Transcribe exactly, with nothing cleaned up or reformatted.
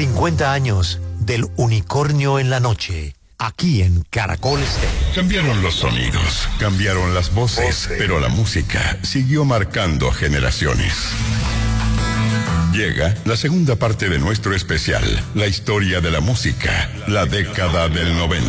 cincuenta años del unicornio en la noche, aquí en Caracol Estéreo. Cambiaron los sonidos, cambiaron las voces, pero la música siguió marcando generaciones. Llega la segunda parte de nuestro especial, la historia de la música, la década del noventa.